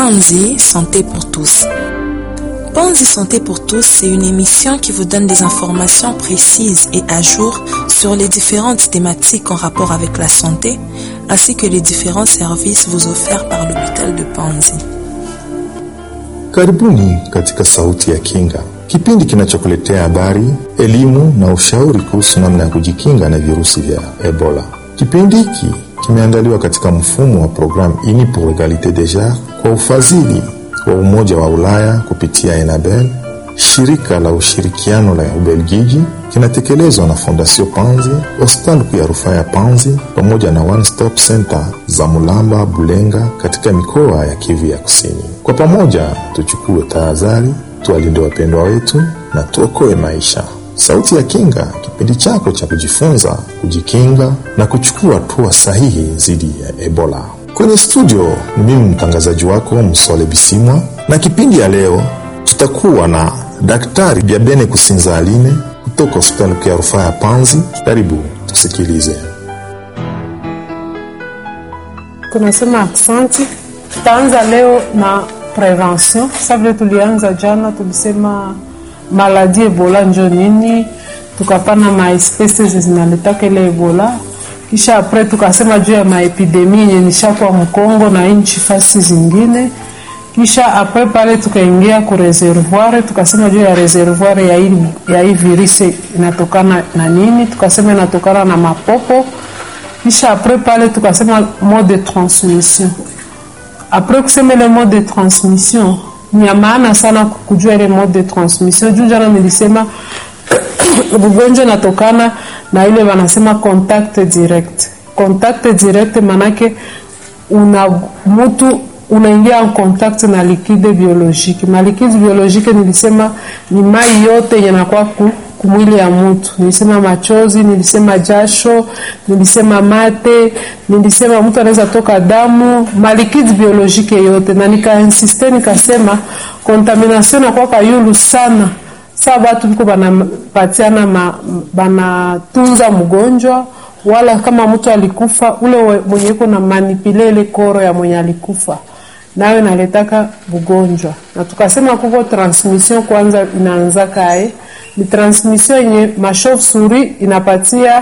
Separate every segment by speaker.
Speaker 1: Panzi, santé pour tous. Panzi Santé pour tous, c'est une émission qui vous donne des informations précises et à jour sur les différentes thématiques en rapport avec la santé, ainsi que les différents services vous offerts par l'hôpital de Panzi.
Speaker 2: Karibuni katika Sauti ya Kinga, kipindi kinachokuletea habari, elimu na ushauri kuhusu namna ya kujikinga na virusi vya Ebola. Kipindi hiki kimeandaliwa katika mfumo wa programu Uni pour l'égalité des genres kwa ufadhili wa Umoja wa Ulaya kupitia Enabel, shirika la ushirikiano la Ubelgiji, kinatekelezwa na Fondation Panzi, hospitali kuu ya rufaa ya Panzi pamoja na One Stop Center za Mulamba, Bulenga katika mikoa ya Kivu ya Kusini. Kwa pamoja tuchukue tahadhari, tuwalinde wapendwa wetu na tuokoe maisha. Sauti ya Kinga, kipindi chako cha kujifunza, kujikinga na kuchukua hatua sahihi dhidi ya Ebola. Kwenye studio ni mimi mtangazaji wako Msole Bisimwa, na kipindi ya leo tutakuwa na Daktari Biabene Kusinza Aline kutoka hospitali ya rufaa ya Panzi. Karibu tusikilize.
Speaker 3: Tunasema asante. Tutaanza leo na prevention. Sababu tulianza jana tulisema maladie Ebola njo nini, tukapana maespèces zinaletaka ile Ebola. Kisha apres tukasema juu ya maepidemia yenye nishakuwa Mkongo na nchi fasi zingine. Kisha apres pale tukaingia ku reservoir, tukasema juu ya reservoir ya hii virusi inatokana na nini, tukasema inatokana na mapopo. Kisha apres pale tukasema mode de transmission. Apres kusema le mode de transmission, ni maana sana kujua ile mode de transmission. Juu jana nilisema ugonjwa unatokana na ile wanasema contact direct. Contact direct manake mtu unaingia en contact na liquide biologique. Ma liquide biologique nilisema ni mai yote yanakuwa kumwili ya mtu. Nilisema machozi, nilisema jasho, nilisema mate, nilisema mtu anaweza toka damu, ma liquide biologique yote. Na nikainsiste nikasema contamination inakuwa kayulu sana. Sasa watu biko banapatiana banatunza mgonjwa, wala kama mtu alikufa ule mwenye yuko na manipule ile koro ya mwenye alikufa nayo inaletaka ugonjwa. Na tukasema kuko transmission kwanza inaanza kae ni transmission yenye chauve-souris inapatia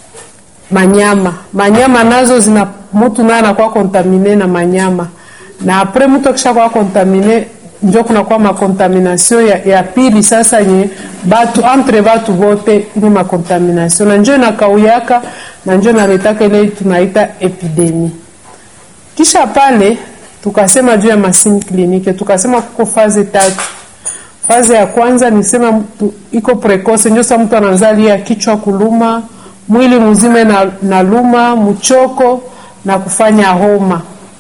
Speaker 3: manyama nazo zina mtu naye anakuwa contamine na manyama, na après mtu akishakuwa contamine ndio kuna kwa makontamination ya pili sasa yenye batu entre batu wote ni makontamination, na ndio nakauyaka na ndio naletaka ile tunaita epidemie. Kisha pale tukasema juu ya masini klinike, tukasema kuko faze 3. Faze ya kwanza nisema iko precoce, ndio sasa mtu anaanzalia kichwa kuluma, mwili mzima na luma, mchoko na kufanya homa.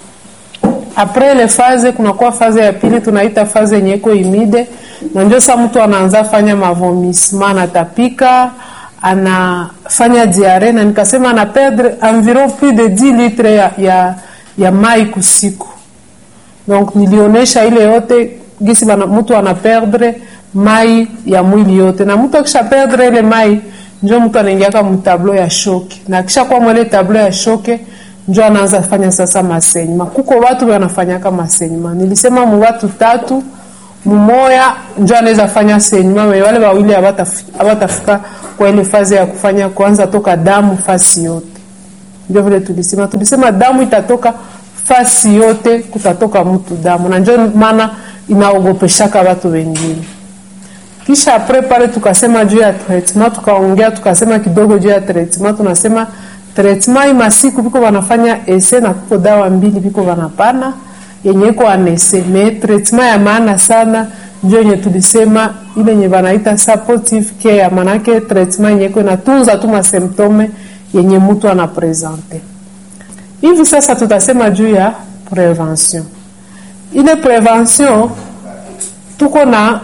Speaker 3: Après le phase kuna kwa faze ya pili tunaita faze yenye iko imide, na ndio sasa mtu anaanza fanya mavomissement, anatapika, anafanya diarrhée, na nikasema ana perdre environ plus de 10 litres ya mai kusiku. Donc nilionesha ile yote gisi mtu ana perdre mai ya mwili yote, na mtu akisha perdre ile mai ndio mtu anaingia kama tableau ya shock, na kisha kwa mwele tableau ya shock ndio anaanza fanya sasa masenyma. Kuko watu wanafanya kama masenyma, nilisema watu 3 mmoja ndio anaweza fanya senyma, wale wawili hawatafika kwa ile fazi ya kufanya kwanza toka damu fasi yote. Ndio vile tulisema damu itatoka fasi yote, kutatoka mtu damu, na ndio maana inaogopeshaka watu wengine. Kisha après pale tukasema juu ya treatment, tukaongea tukasema kidogo juu ya treatment. Tunasema treatment masiku biko wanafanya ese na kuko dawa 2 biko wanapana yenye iko anese, me treatment ya maana sana ndio yenye tulisema ile yenye wanaita supportive care, manake treatment yenye iko inatunza tu masymptome yenye mtu anapresente. Hivi sasa tutasema juu ya prevention. Ile prevention tuko na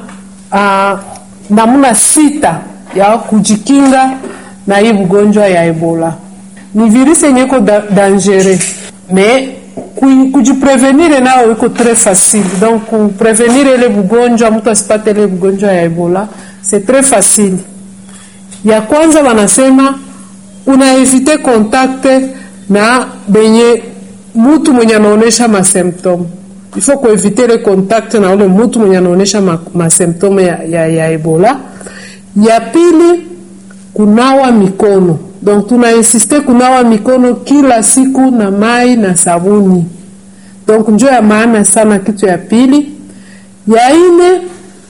Speaker 3: namna 6 ya kujikinga na hii ugonjwa ya Ebola. Ni virusi yenye iko dangereux, mais kujiprevenir nao iko très facile. Donc prevenir ile ugonjwa, mtu asipate ile ugonjwa ya Ebola, c'est très facile. Ya kwanza wanasema unaevite contact na benye mtu mwenye anaonesha masymptome. il faut kuevite le contact na ule mtu mwenye anaonesha ma symptome ya Ebola. Ya pili, kunawa mikono. Donc tuna insiste kunawa mikono kila siku na mai na sabuni. Donc njoo ya maana sana kitu ya pili. Ya ine,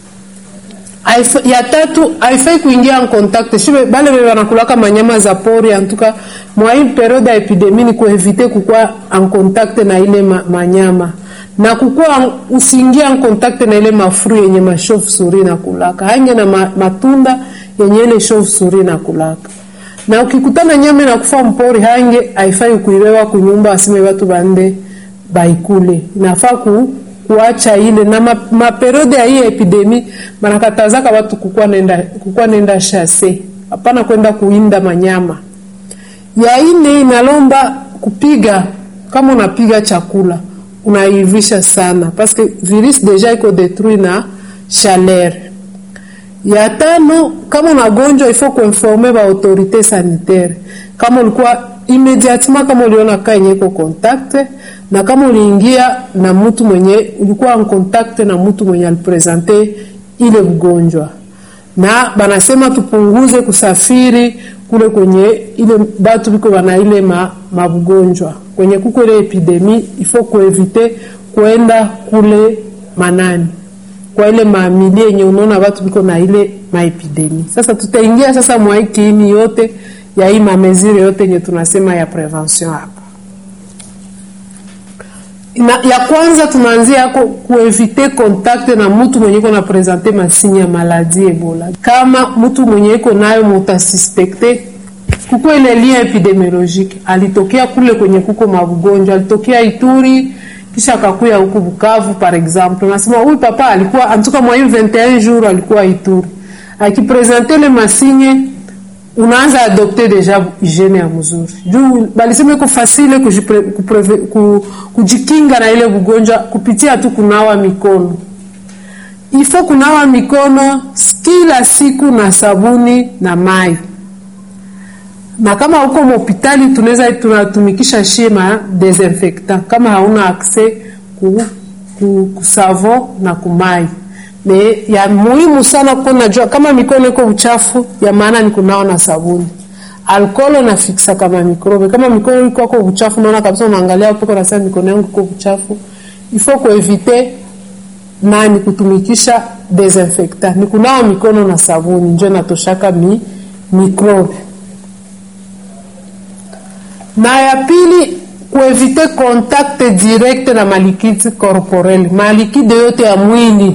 Speaker 3: ya tatu, haifai kuingia en contact. Shibe bale bebe wanakulaka manyama za pori, en tout cas mwa hii periode ya epidemie ni kuevite kukua en contact na ile manyama. Na kukua usiingia en contact na ile mafru yenye machauve-souris na kulaka. Hange na matunda yenye ile chauve-souris na kulaka. Na ukikutana nyama na kufa mpori hange, haifai kuiwewa kunyumba asime watu bande baikule. Inafaa kuacha ile na periode ya hii epidemie manakatazaka watu kukua nenda chasser. Hapana kwenda kuinda manyama. Ya ine inalomba kupiga, kama unapiga chakula unaivisha sana parce que virus deja iko détruit na chaleur. Ya tano, kama unagonjwa il faut kuinformer ba autorité sanitaire. Kama ulikuwa immédiatement, kama uliona kanye iko contact, na kama uliingia na mtu mwenye ulikuwa en contact na mtu mwenye alipresente ile ugonjwa. Na banasema tupunguze kusafiri kule kwenye ile batu biko bana ile mabugonjwa. Kwenye kuko ile epidemie il faut kuevite kuenda kule manani. Kwa ile mamili yenye unaona watu biko na ile maepidemie. Sasa tutaingia sasa mwa hii yote ya hii mamezire yote yenye tunasema ya prevention hapa. Ya kwanza tunaanzia kuevite contact na mtu mwenye iko na presenter masinya ya maladie Ebola. Kama mtu mwenye iko nayo mutasuspecte kuko ile lien epidemiologique, alitokea kule kwenye kuko mabugonjwa, alitokea Ituri kisha akakuya huku Bukavu par exemple. Nasema huyu papa alikuwa antuka mwa 21 jours alikuwa Ituri. Akipresenter le masinye unaanza adopter deja hygiene ya mzuri. Juu balisema iko facile kujikinga na ile bugonjwa kupitia tu kunawa mikono. Ifo kunawa mikono kila siku na sabuni na mai. Na kama uko hospitali tunaweza tunatumikisha shema desinfectant kama hauna access ku savon na kumai. Me ya muhimu sana kuna jua kama mikono iko uchafu ya maana ni kunawa na sabuni. Alcohol na fixa kama mikrobe. Kama mikono iko uchafu unaona kabisa unaangalia hapo na sasa mikono yangu iko uchafu. Il faut kuevite nani kutumikisha desinfectant. Ni kunawa mikono na sabuni ndio natoshaka mikrobe. Na ya pili kuevite contact direct na malikiti corporel. Malikiti yote ya mwili.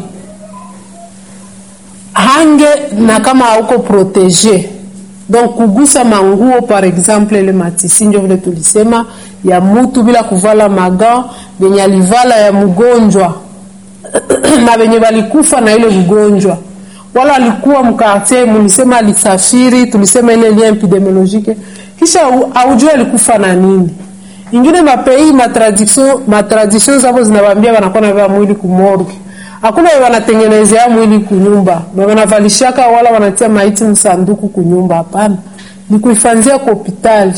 Speaker 3: Hange na kama hauko protege. Donc kugusa manguo par exemple ile matisi ndio vile tulisema ya mtu bila kuvala maga, benye alivala ya mgonjwa na benye balikufa na ile mgonjwa. Wala alikuwa mkartie mlisema alisafiri, tulisema ile lien epidemiologique. Kisha aujue alikufa na nini. Ingine mapei matradiction zabo zinawaambia wanakuwa na mwili kumorgue. Hakuna wanatengenezea mwili kunyumba. Na wanavalishaka wala wanatia maiti msanduku kunyumba hapana. Ni kuifanzia kwa hospitali.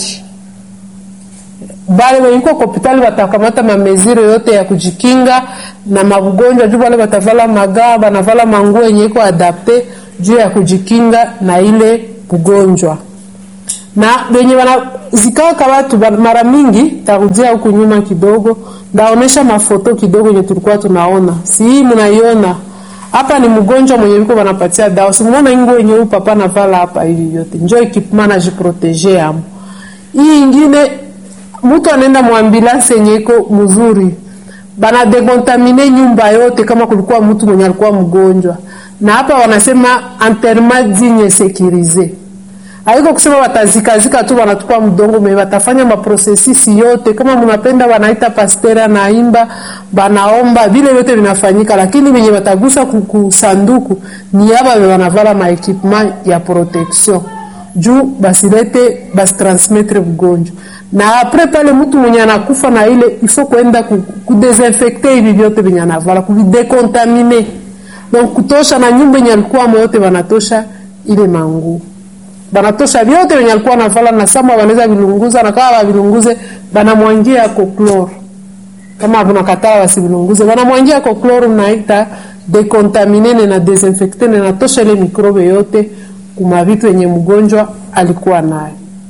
Speaker 3: Bale wenye kwa hospitali watakamata mamezire yote ya kujikinga na mabugonjwa juu wale watavala magaa, wanavala manguo yenye iko adapte juu ya kujikinga na ile bugonjwa. Na wenye wanazikaka watu mara mingi tarudia huku nyuma kidogo ndaonesha mafoto kidogo yenye tulikuwa tunaona. Si hii mnaiona hapa ni mgonjwa mwenye yuko wanapatia dawa. Si muona ingo yenye huyu papa navala hapa hivi yote. Njoo equipment na jiproteger hapo. Hii ingine mtu anaenda muambulance yenye iko mzuri. Bana decontaminer nyumba yote kama kulikuwa mtu mwenye alikuwa mgonjwa. Na hapa wanasema enterrement digne sécurisé. Haiko kusema watazika tu wanatupa mdongo me watafanya maprocessi yote kama mnapenda wanaita pastera naimba banaomba vile yote vinafanyika lakini wenye watagusa kusanduku ni hapa wanavala maequipement ya protection juu basilete bas transmettre ugonjwa na après pale mtu mwenye anakufa na ile il faut kwenda kudesinfecter hivi vyote venye anavala kudecontaminer donc kutosha na nyumba yenye alikuwa yote wanatosha ile manguo banatosha vyote wenye alikuwa anavala na sama wanaweza vilunguza na kama vilunguze banamwangia kwa chlor kama unakataa wasibilunguze wanamwangia kwa chloro naita decontaminer na desinfecter na tosha ile mikrobe yote kuma vitu yenye mgonjwa alikuwa nayo.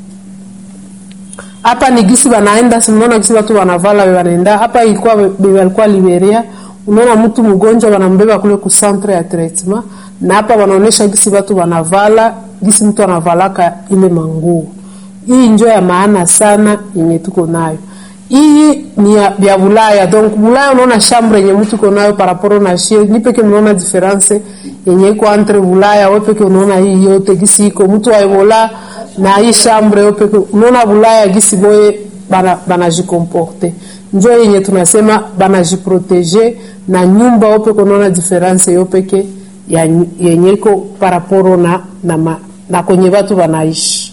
Speaker 3: Hapa ni gisi wanaenda, simuona gisi watu wanavala wanaenda. Hapa ilikuwa Liberia. Unaona mtu mgonjwa wanambeba kule ku centre ya treatment na hapa wanaonesha gisi watu wanavala, gisi mtu anavalaka ile manguo. Hii ndio ya maana sana yenye tuko nayo. Hii ni ya Bulaya. Donc Bulaya unaona chambre yenye mtu uko nayo par rapport na shie. Ni peke mnaona difference yenye iko entre Bulaya, wewe peke unaona hii yote gisi iko mtu wa Ebola na hii chambre wewe peke unaona Bulaya gisi boye bana jikomporte. Ndio yenye tunasema bana jiproteger na nyumba wewe peke unaona difference yote peke yenye iko par rapport na kwenye watu wanaishi.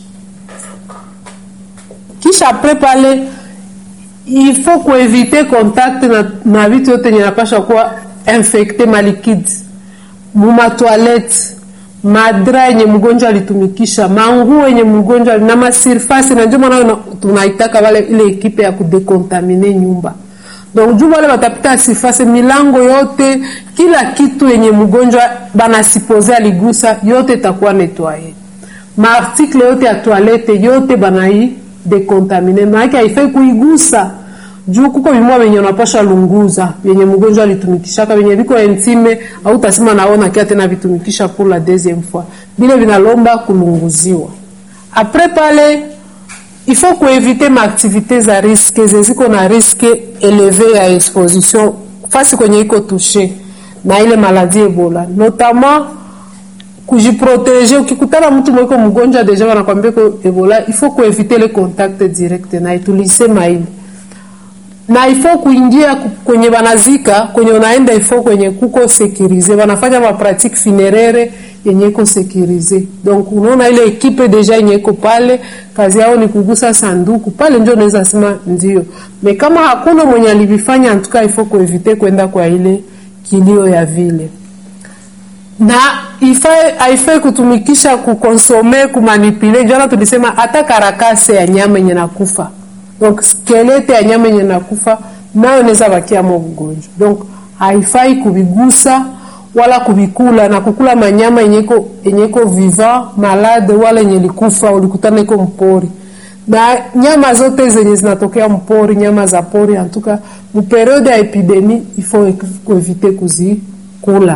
Speaker 3: Kisha après pale il faut éviter contact na vitu yote yenye napasha kuwa infecté malikidi. Muma toilette, madra yenye mgonjwa alitumikisha, manguo yenye mgonjwa na masurface na ndio maana tunaitaka wale ile ekipe ya kudecontaminer nyumba. Donc juu wale watapita surface milango yote, kila kitu yenye mgonjwa bana supposer aligusa yote itakuwa nettoyer. Ma article yote ya toilette yote bana hii decontaminer, na yake haifai kuigusa juu kuko vimwa wenye unapasha lunguza yenye mgonjwa alitumikisha kama yenye viko intime au utasema naona kia tena vitumikisha pour la deuxième fois bila vinalomba kulunguziwa. Après pale il faut éviter ma activité za risque ziko na risque élevé ya exposition fasi kwenye iko touché na ile maladie Ebola, notamment kujiproteger. Ukikutana mtu mwiko mgonjwa deja wanakuambia ko Ebola, il faut éviter le contact direct na tulisema ile. Na il faut kuingia kwenye banazika kwenye unaenda, il faut kwenye kuko sécurisé wanafanya ma pratique funéraire yenye iko sécurisé. Donc unaona ile equipe deja yenye iko pale kazi yao ni kugusa sanduku pale, ndio unaweza sema ndio. Mais kama hakuna mwenye alivifanya, en tout cas il faut éviter kwenda kwa ile kilio ya vile. Na haifai kutumikisha kukonsome kumanipuler. Jana tulisema hata karakase ya nyama yenye nakufa, donc skelete ya nyama yenye nakufa nayo inaweza bakia mgonjwa. Donc haifai kubigusa wala kubikula, na kukula manyama yenye iko vivant malade wala yenye likufa ulikutana iko mpori. Na nyama zote zenye zinatokea mpori, nyama za pori, en tout cas mu periode ya epidemie il faut éviter kuzikula.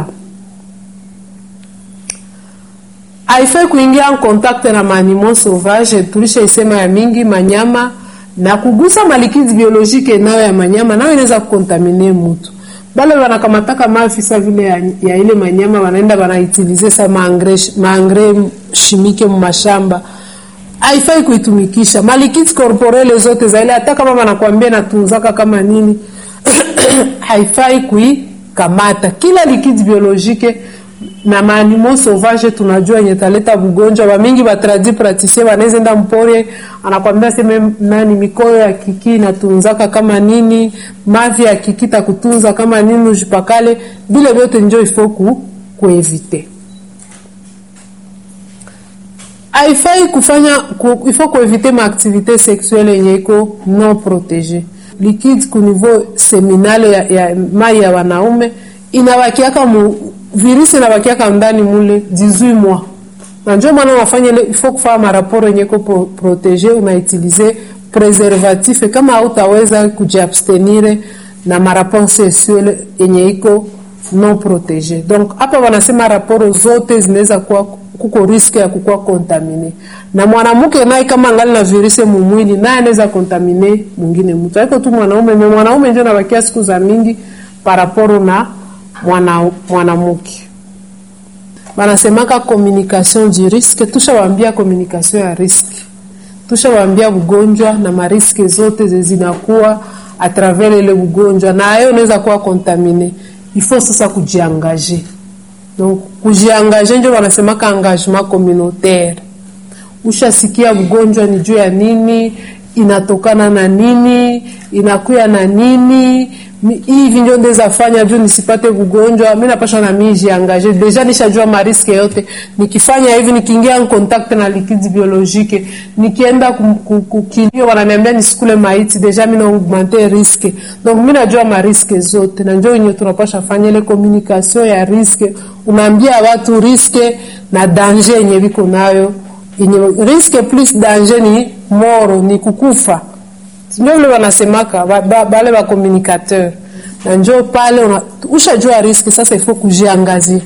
Speaker 3: Haifai kuingia en contact na animaux sauvages, tulisha isema ya mingi manyama, na kugusa malikidi biolojike nayo ya manyama nayo inaweza kukontamine mtu. Bale wanakamataka maafisa vile ya ile manyama wanaenda wanaitilize sa maengrais chimique mu mashamba. Haifai kuitumikisha malikidi corporelle zote za ile, hata kama wanakuambia na tunzaka kama nini haifai kuikamata. Kila likidi biolojike na maanimo sauvage tunajua yenye taleta bugonjwa. Wa mingi ba praticien wanaweza enda mpore anakuambia sema nani mikoyo ya kiki na tunzaka kama nini, mavi ya kiki takutunza kama nini, ujipakale bila vyote njoo ifo kueviter. Haifai kufanya ifo kueviter ma activité sexuelle yenye iko non protégée. Liquide ku niveau seminal ya mai ya wanaume inawakiaka virusi inabakia ndani mule 18 mois. Na ndio maana wafanye il faut kufanya maraporo yenye ko protéger, unautiliser préservatif kama hautaweza kujiabstenir na maraporo sexuel yenye iko non protégé. Donc hapa wanasema raporo zote zinaweza kuwa kuko risk ya kukua contaminer. Na mwanamke naye kama angali na virusi mwili naye anaweza contaminer mwingine mtu. Haiko tu mwanaume ndio anabakia siku za mingi par rapport na mwanamke. Wanasemaka communication du risque, tushawaambia communication ya risque. Tushawaambia ugonjwa na mariske zote zinakuwa à travers ile ugonjwa na hayo unaweza kuwa contaminer. Il faut sasa kujiengager. Donc kujiengager ndio wanasemaka engagement communautaire. Ushasikia ugonjwa ni juu ya nini, inatokana na nini, inakuya na nini, hivi ndio ndeza fanya juu nisipate ugonjwa. Mimi napasha na mimi jiangaje, deja nishajua mariske yote. Nikifanya hivi, nikiingia en contact na liquide biologique, nikienda kukilio wananiambia nisikule maiti, deja mimi na augmenter risque. Donc mimi najua mariske zote, na ndio yenyewe tunapasha fanya ile communication ya risque. Unaambia watu risque na danger yenye biko nayo. Risque plus danger ni moro, ni kukufa. Ndio wale wanasemaka bale ba communicateur. Na njoo pale ushajua riski, sasa il faut kujiangager.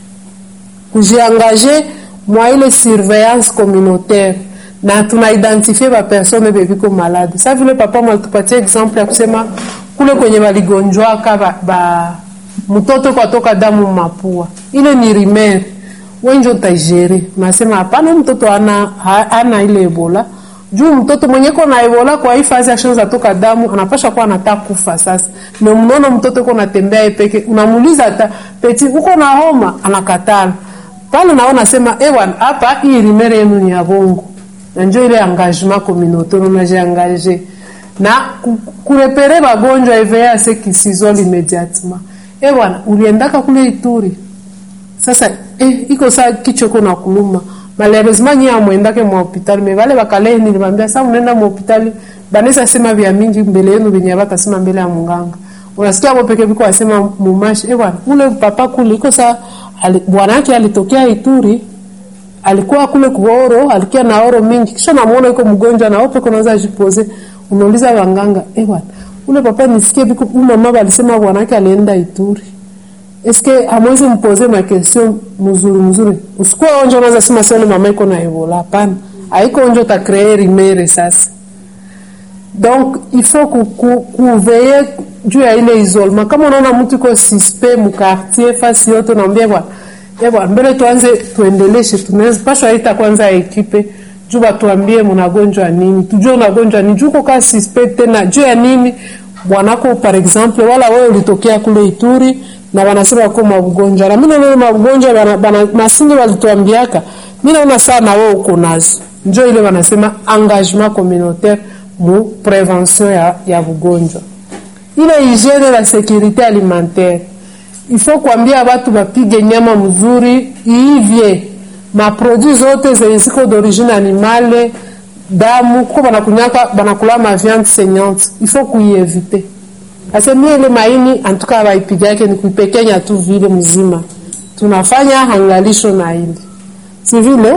Speaker 3: Kujiangager mwa ile surveillance communautaire. Na tuna identifier ba personne bebiko malade. Sasa vile papa mwalitupatia example ya kusema kule kwenye waligonjwa ba mtoto kwa toka damu mapua. Ile ni rimer. Wenjo tajere. Unasema hapana, mtoto ana ile Ebola. Juu mtoto mwenye kona Ebola kwa hii fazi ya shanza toka damu anapasha kuwa anataka kufa sasa. Na mnono mtoto kona tembea peke, unamuuliza hata peti uko na homa, anakataa. Pale naona sema ewan hapa hii rimere yenu ni ya bongo. Na njoo ile engagement communautaire unajiangaje. Na kurepere bagonjwa EVA seki sizoli immédiatement. Ewan uliendaka kule Ituri. Sasa iko saa kicho kona kuluma. Malheureusement ni amwendake mu hospitali, me vale bakale nilimwambia sasa unaenda mu hospitali banesa sema vya mingi mbele yenu venye batasema mbele ya munganga. Unasikia hapo peke biko asema mumashi bwana ule papa kule iko saa bwana yake alitokea Ituri, alikuwa kule kuoro, alikia na oro mingi, kisha namuona yuko mgonjwa na ope kunaanza jipoze. Unauliza wanganga bwana ule papa nisikie biko mama alisema bwana yake alienda Ituri. Est-ce que amwezi mpoze ma question mzuri. Usikuwa onjo unaanza sema sasa mama iko na Ebola, hapana. Haiko onjo ta créer rimere sasa. Donc il faut veiller juu ya ile isolement. Kama unaona mtu iko suspect mu quartier fasi yote naambia bwana mbele tuanze tuendeleshe, tunaweza paswa ita kwanza ekipe juu batuambie mnagonjwa nini, tujue unagonjwa nini, juu kwa suspect tena juu ya nini bwanako par exemple, wala wewe ulitokea kule Ituri na wanasema kwa magonjwa. Na mimi naona magonjwa bana masingi walituambiaka. Mimi naona sana wewe uko nazo. Njoo ile wanasema engagement communautaire mu prévention ya ugonjwa. Ile hygiène la sécurité alimentaire. Il faut kuambia watu bapige nyama mzuri, ivye ma produits zote ziko d'origine animale, damu kwa banakula ma viande saignante. Il faut kuieviter. Asemie ile maini antuka waipiga yake ni kuipekenya tu vile mzima. Tunafanya hangalisho na hili. Si vile?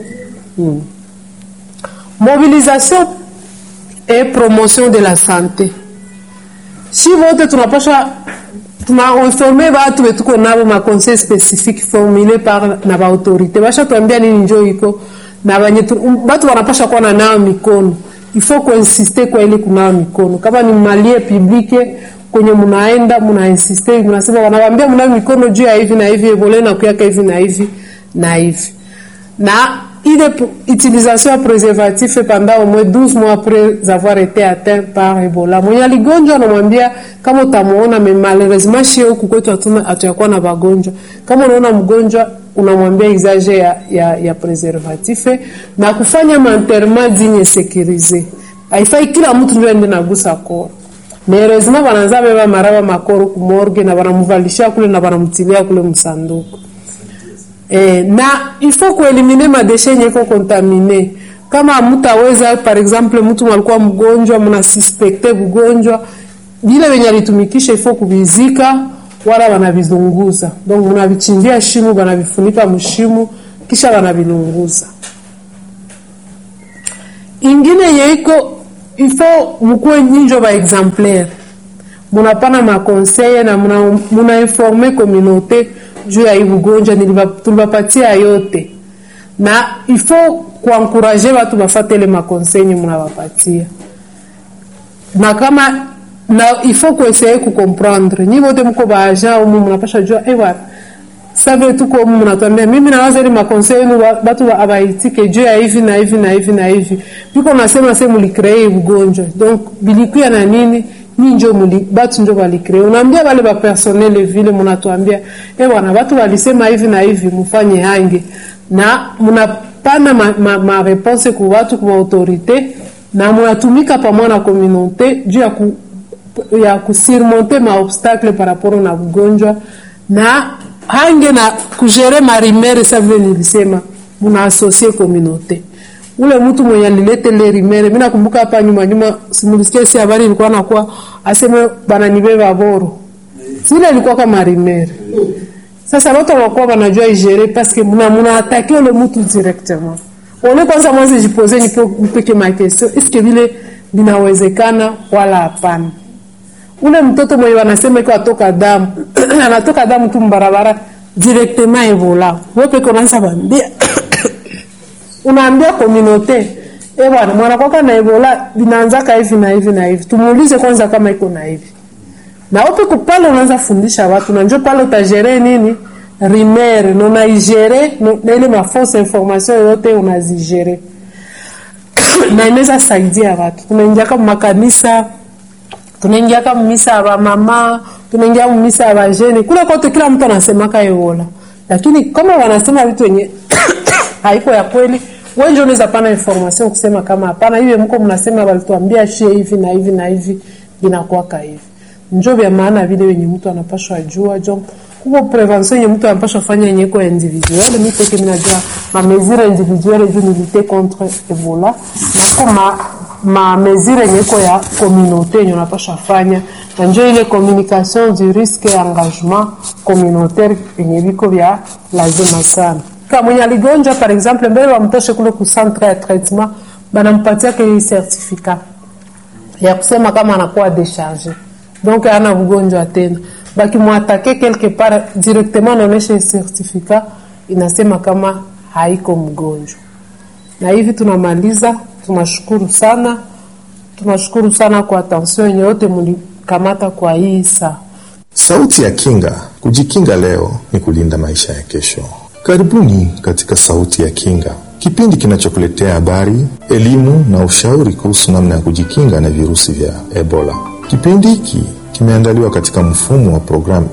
Speaker 3: Mobilisation et promotion de la santé. Si vote tunapasha tunainformer watu wetuko nabo ma conseil spécifique formulé par na ba autorité. Basha tuambia nini njoo iko na watu wanapasha kuwa na nao mikono. Il faut insister kwa ile kunawa mikono. Kama ni malie publique kwenye mnaenda mnainsister, mnasema wanawaambia mnawa mikono juu ya hivi na hivi, Ebola na kuyaka hivi na hivi na hivi. Na ile utilisation ya préservatif pendant au moins 12 mois après avoir été atteint par Ebola. Mwenye aligonjwa anamwambia kama utamuona, mais malheureusement chez huku kwetu hatuyakuwa na wagonjwa. Kama unaona mgonjwa unamwambia usage ya préservatif na kufanya enterrement digne sécurisé. Haifai kila mtu ndio ende nagusa koro. Malheureusement wanaanza beba marawa makoro ku morgue na wanamvalisha kule na wanamtilia kule msanduku. Na il faut kueliminer madeshe nyeko contaminer. Kama mtaweza par exemple mtu alikuwa mgonjwa, mna suspecte ugonjwa, bila wenye alitumikisha il faut kubizika wala wanavizunguza. Donc mnavichimbia shimo, wanavifunika mshimo kisha wanavilunguza. Ingine yeiko il faut mkuwe nyinjo ba exemplaire. Munapana ma conseil na muna informer communauté juu ya ugonjwa tulibapatia yote. Na il faut kuencourager watu bafate le ma conseil munawapatia. Na kama il faut essayer ku comprendre. Ni wote mko ba agent au mnapasha jua save tu kwa mnatuambia mimi nawaza ile ma conseil watu abaitike juu ya hivi na hivi na hivi na hivi. Biko nasema sema mulicree ugonjwa. Donc bilikuya na nini? Ni njo batu njo walicree. Unaambia wale ba personnel vile mnatuambia bwana watu walisema hivi na hivi mfanye hange. Na mnapana ma réponse kwa watu kwa autorité na mnatumika pamoja na communauté juu ya ya kusurmonter ma obstacle par rapport na ugonjwa, na hange na kujere marimere. Sa vile nilisema muna associer communauté. Ule mtu mwenye alilete le rimere, mimi nakumbuka hapa nyuma simulisikia si habari ilikuwa nakuwa aseme bana nibeba boro. Sile ilikuwa kama rimere. Sasa watu wanakuwa wanajua igere parce que muna attaquer le mtu directement. On est kwanza mwanzo jiposer nipeke ma question, est-ce que vile linawezekana wala hapana? Ule mtoto mwenye wanasema iko atoka damu, anatoka damu tu mbarabara directement Ebola. Wewe peke unaanza bambia. Unaambia communauté, bwana mwana kwaka na Ebola linaanza hivi na hivi na hivi. Tumuulize kwanza kama iko na hivi. Na wewe peke pale unaanza fundisha watu, na njoo pale utajere nini? Rimere, no na igere, na ile ma fausse information yote unazigere. Na inaweza saidia watu. Tunaingia kama makanisa, tunaingia kama misa ya mama, tunaingia kama misa ya jeni. Kule kote kila mtu anasema Ebola. Lakini kama wanasema vitu wenye haiko ya kweli, wewe ndio unaweza pana information kusema kama hapana, hivi mko mnasema walituambia shie hivi na hivi na hivi inakuwa hivi. Njoo vya maana vile wenye mtu anapaswa ajua jo. Kwa prevention yenye mtu anapaswa fanya yenye kwa individuel, mimi pekee ninajua ma mesure individuelle de lutter contre Ebola, na kama ma mesure yenye kwa ya communauté yenye unapaswa fanya, na njoo ile communication du risque et engagement communautaire yenye viko vya lazima sana. Kama mwenye aligonjwa par exemple mbele wa mtoshe kule ku centre ya traitement, banampatia ke certificat ya kusema kama anakuwa déchargé, donc ana ugonjwa tena. Baki muatake quelque part directement naonesha certificat inasema kama haiko mgonjwa. Na hivi tunamaliza. Tunashukuru sana kwa attention yote mlikamata kwa hii saa.
Speaker 2: Sauti ya Kinga, kujikinga leo ni kulinda maisha ya kesho. Karibuni katika Sauti ya Kinga, kipindi kinachokuletea habari, elimu na ushauri kuhusu namna ya kujikinga na virusi vya Ebola. Kipindi hiki kimeandaliwa katika mfumo wa programu